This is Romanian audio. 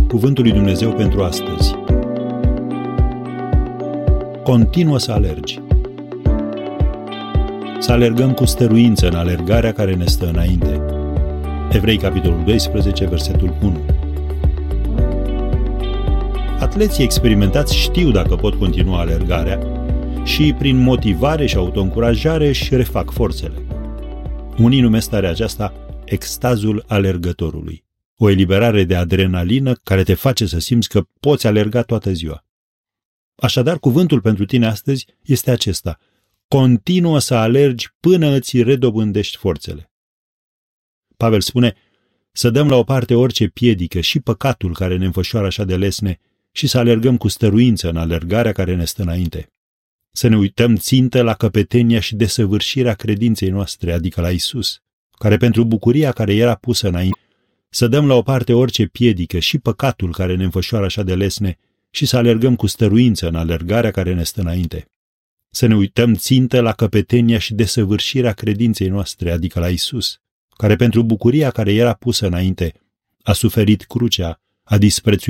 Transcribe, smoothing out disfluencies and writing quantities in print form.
Cuvântul lui Dumnezeu pentru astăzi. Continuă să alergi. Să alergăm cu stăruință în alergarea care ne stă înainte. Evrei, capitolul 12, versetul 1. Atleții experimentați știu dacă pot continua alergarea și, prin motivare și autoîncurajare, își refac forțele. Unii numesc starea aceasta extazul alergătorului, o eliberare de adrenalină care te face să simți că poți alerga toată ziua. Așadar, cuvântul pentru tine astăzi este acesta: continuă să alergi până îți redobândești forțele. Pavel spune să dăm la o parte orice piedică și păcatul care ne înfășoară așa de lesne și să alergăm cu stăruință în alergarea care ne stă înainte. Să ne uităm țintă la căpetenia și desăvârșirea credinței noastre, adică la Isus, care pentru bucuria care era pusă înainte, să dăm la o parte orice piedică și păcatul care ne înfășoară așa de lesne și să alergăm cu stăruință în alergarea care ne stă înainte. Să ne uităm țintă la căpetenia și desăvârșirea credinței noastre, adică la Isus, care pentru bucuria care era pusă înainte, a suferit crucea, a disprețuit